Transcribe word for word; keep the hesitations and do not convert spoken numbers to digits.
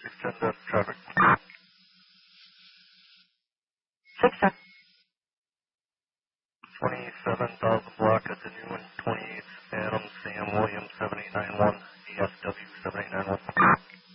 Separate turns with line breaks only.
six ten to traffic.
six ten.
twenty-seven thousand block at the new and twenty-eight Adam Sam Williams seven eight nine one, D S W seven eight nine one.